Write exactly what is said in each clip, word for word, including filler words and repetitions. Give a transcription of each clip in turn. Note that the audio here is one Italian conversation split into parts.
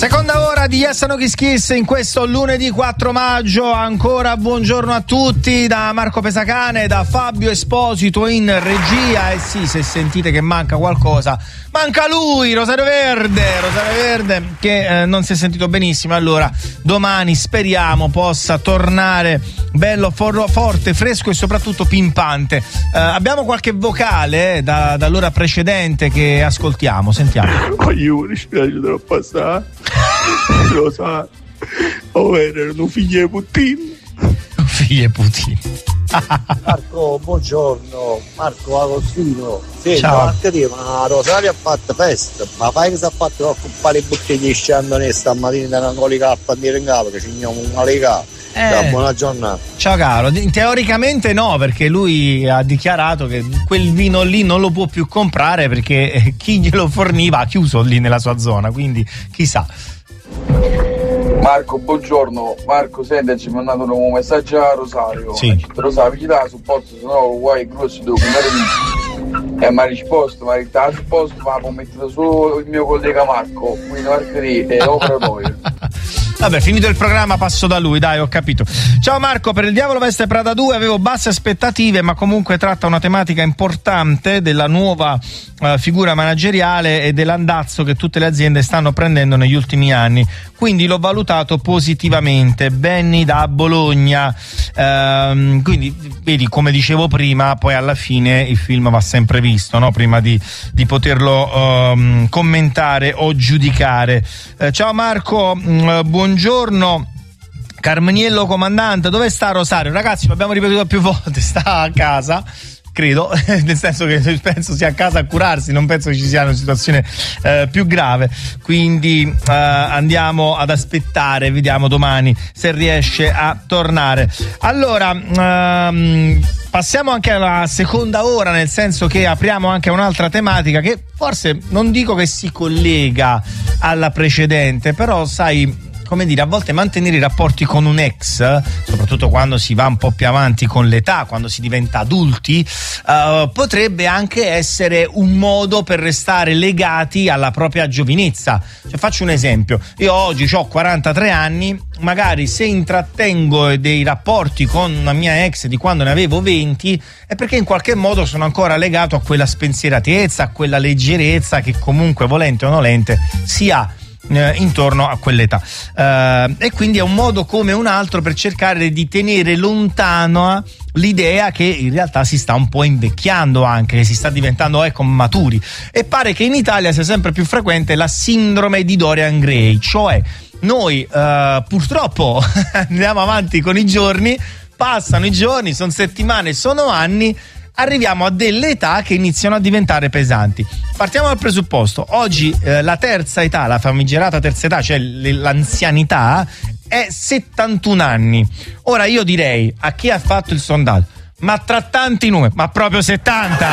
Seconda ora di Yes No Kiss Kiss in questo lunedì quattro maggio. Ancora buongiorno a tutti da Marco Pesacane, da Fabio Esposito in regia. E sì, se sentite che manca qualcosa, manca lui, Rosario Verde, Rosario Verde che eh, non si è sentito benissimo. Allora domani speriamo possa tornare bello, for- forte, fresco e soprattutto pimpante. Eh, abbiamo qualche vocale eh, da, dall'ora precedente che ascoltiamo, sentiamo. Oh, io mi dispiace troppo assai. Lo sa, oh, erano figli di Putin. Figli di Putin. Marco, buongiorno. Marco Agostino. Sì, ciao. Marco, ma Rosario ha fatto festa, ma fai che si è fatto occupare le bottiglie di Chandonnay stamattina da non lega a pandire in capo, che ci andiamo una lega. Eh, Ciao, buona giornata. Ciao caro, teoricamente no, perché lui ha dichiarato che quel vino lì non lo può più comprare perché chi glielo forniva ha chiuso lì nella sua zona, quindi chissà. Marco, buongiorno. Marco, senti, ci ha mandato un messaggio a Rosario. Sì. Rosario, gli dà sul posto, se no guai grosso devo andare. E mi ha risposto, mi ha detto, sul posto ma può mettere solo il mio collega Marco, quindi Marco è opera noi. Vabbè, finito il programma passo da lui, dai, ho capito. Ciao Marco, per Il Diavolo Veste Prada due avevo basse aspettative, ma comunque tratta una tematica importante della nuova uh, figura manageriale e dell'andazzo che tutte le aziende stanno prendendo negli ultimi anni, quindi l'ho valutato positivamente. Benny da Bologna. Uh, quindi vedi, come dicevo prima, poi alla fine il film va sempre visto, no? Prima di, di poterlo uh, commentare o giudicare. Uh, ciao Marco, uh, buongiorno. Carmeniello comandante, dove sta Rosario? Ragazzi, l'abbiamo ripetuto più volte, sta a casa, credo, nel senso che penso sia a casa a curarsi, non penso che ci sia una situazione eh, più grave, quindi eh, andiamo ad aspettare, vediamo domani se riesce a tornare. Allora, ehm, passiamo anche alla seconda ora, nel senso che apriamo anche un'altra tematica che forse non dico che si collega alla precedente, però sai, come dire, a volte mantenere i rapporti con un ex, soprattutto quando si va un po' più avanti con l'età, quando si diventa adulti, uh, potrebbe anche essere un modo per restare legati alla propria giovinezza. Cioè, faccio un esempio, io oggi ho quarantatré anni, magari se intrattengo dei rapporti con una mia ex di quando ne avevo venti è perché in qualche modo sono ancora legato a quella spensieratezza, a quella leggerezza che comunque, volente o nolente, si ha intorno a quell'età, uh, e quindi è un modo come un altro per cercare di tenere lontana l'idea che in realtà si sta un po' invecchiando, anche che si sta diventando ecco maturi, e pare che in Italia sia sempre più frequente la sindrome di Dorian Gray, cioè noi uh, purtroppo andiamo avanti con i giorni, passano i giorni, sono settimane, sono anni, arriviamo a delle età che iniziano a diventare pesanti. Partiamo dal presupposto, oggi eh, la terza età, la famigerata terza età, cioè l- l'anzianità, è settantuno anni. Ora io direi a chi ha fatto il sondaggio, ma tra tanti numeri, ma proprio settanta,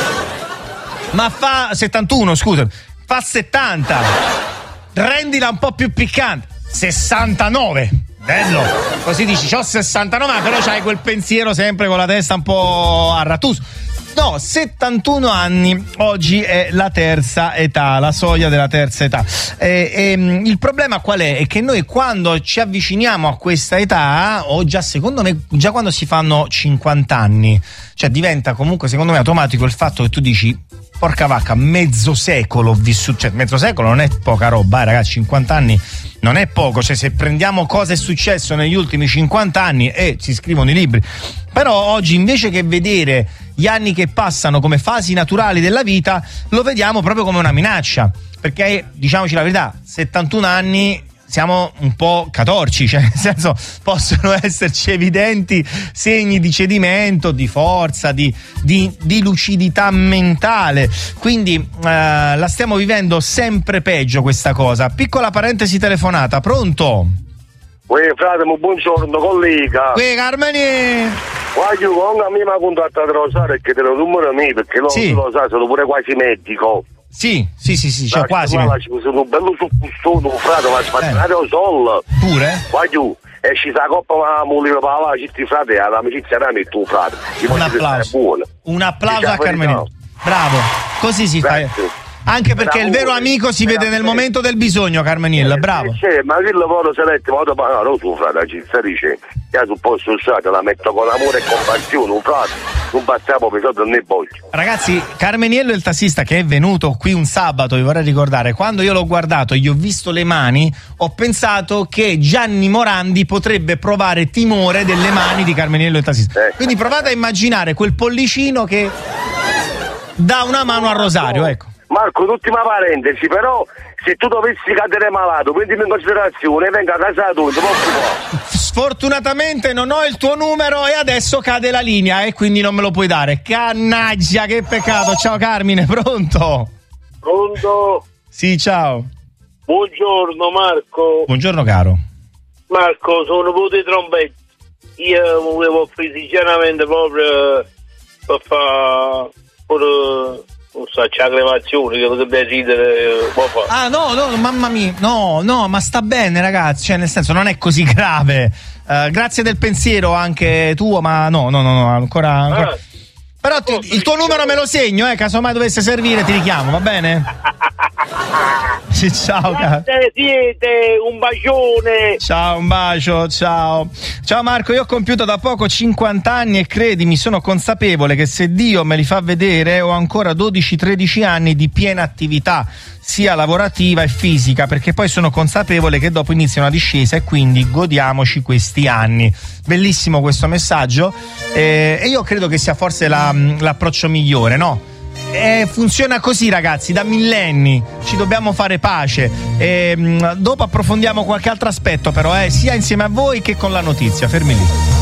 ma fa settantuno, scusa, fa settanta, rendila un po' più piccante, sessantanove. Bello, così dici c'ho sessantanove, ma però c'hai quel pensiero sempre con la testa un po' a rattuso. No, settantuno anni oggi è la terza età, la soglia della terza età. E, e, il problema qual è? È che noi quando ci avviciniamo a questa età, o già secondo me, già quando si fanno cinquanta anni, cioè diventa comunque secondo me automatico il fatto che tu dici porca vacca, mezzo secolo ho vissuto, cioè mezzo secolo non è poca roba, eh, ragazzi, cinquanta anni non è poco, cioè se prendiamo cosa è successo negli ultimi cinquanta anni e eh, si scrivono i libri, però oggi invece che vedere gli anni che passano come fasi naturali della vita, lo vediamo proprio come una minaccia, perché diciamoci la verità, settantuno anni siamo un po' catorci, cioè nel senso possono esserci evidenti segni di cedimento, di forza, di, di, di lucidità mentale, quindi eh, la stiamo vivendo sempre peggio questa cosa. Piccola parentesi telefonata, pronto? Uè fratello, buongiorno collega. Uè Carmeni. Guarda, non a me mi ha contattato Rosario che te lo numero me, perché lo, sì. lo sai, sono pure quasi medico. Sì, sì, sì, sì, cioè quasi. Ma sono bello suppostoso, frate, ma spazionare o sol. Pure? Guarda, esci da coppa, ma muoio per la città, frate, l'amicizia era tu, frate. Un applauso. Un applauso a Carmeni. Bravo, così si fa. Anche perché il vero amico si vede nel momento del bisogno, Carmeniello, bravo. Sì, ma che lavoro seletti, ma dopo no, lo tu frate, ci sta dice, io sul posto uscito la metto con amore e compassione, un frate, non passiamo per sotto né voglio. Ragazzi, Carmeniello è il tassista che è venuto qui un sabato, vi vorrei ricordare, quando io l'ho guardato e gli ho visto le mani, ho pensato che Gianni Morandi potrebbe provare timore delle mani di Carmeniello il tassista. Eh. Quindi provate a immaginare quel pollicino che dà una mano a Rosario, ecco. Marco, l'ultima parentesi, però se tu dovessi cadere malato, prendimi in considerazione, venga a casa tu, non ti preoccupare. Sfortunatamente non ho il tuo numero e adesso cade la linea e quindi non me lo puoi dare. Cannaggia, che peccato. Ciao Carmine, pronto? Pronto? Sì, ciao. Buongiorno Marco. Buongiorno caro. Marco, sono nipote trombetta. Io volevo fisicanamente proprio per fare pure, non so, c'è la creazione che potrebbe decidere può fare. Ah no, no, mamma mia, no, no, ma sta bene ragazzi, cioè nel senso non è così grave. Uh, grazie del pensiero anche tuo, ma no, no, no, no ancora... ancora... Ah. Però ti, il tuo numero me lo segno, eh, casomai dovesse servire ti richiamo, va bene? Sì, ciao caro. Siete, un bacione. Ciao, un bacio, ciao. Ciao Marco, io ho compiuto da poco cinquanta anni e credimi, sono consapevole che se Dio me li fa vedere ho ancora dodici tredici anni di piena attività, sia lavorativa e fisica, perché poi sono consapevole che dopo inizia una discesa e quindi godiamoci questi anni. Bellissimo questo messaggio, eh, e io credo che sia forse la, l'approccio migliore, no? Eh, funziona così ragazzi, da millenni, ci dobbiamo fare pace. Eh, dopo approfondiamo qualche altro aspetto però, eh, sia insieme a voi che con la notizia, fermi lì.